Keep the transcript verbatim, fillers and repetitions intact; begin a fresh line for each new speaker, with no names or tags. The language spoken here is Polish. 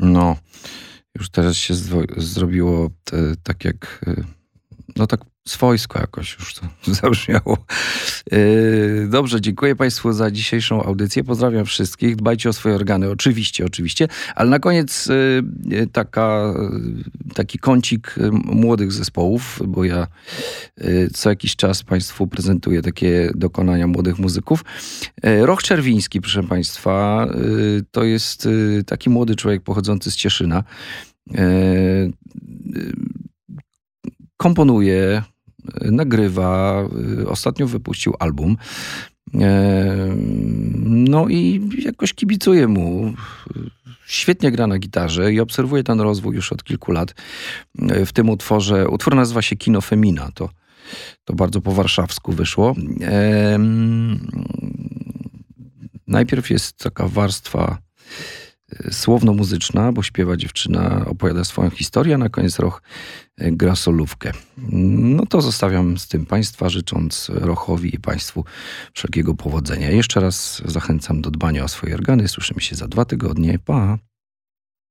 No, już teraz się zwo- zrobiło te, tak jak, y, no tak swojsko jakoś już to zabrzmiało. Yy, Dobrze, dziękuję Państwu za dzisiejszą audycję. Pozdrawiam wszystkich. Dbajcie o swoje organy. Oczywiście, oczywiście. Ale na koniec yy, taka, yy, taki kącik yy, młodych zespołów, bo ja yy, co jakiś czas Państwu prezentuję takie dokonania młodych muzyków. Yy, Roch Czerwiński, proszę Państwa, yy, to jest yy, taki młody człowiek pochodzący z Cieszyna. Yy, yy, komponuje, nagrywa, ostatnio wypuścił album. No i jakoś kibicuję mu. Świetnie gra na gitarze i obserwuję ten rozwój już od kilku lat. W tym utworze, utwór nazywa się Kino Femina, to, to bardzo po warszawsku wyszło. Najpierw jest taka warstwa słowno-muzyczna, bo śpiewa dziewczyna, opowiada swoją historię, a na koniec Roch gra solówkę. No to zostawiam z tym Państwa, życząc Rochowi i Państwu wszelkiego powodzenia. Jeszcze raz zachęcam do dbania o swoje organy. Słyszymy się za dwa tygodnie. Pa!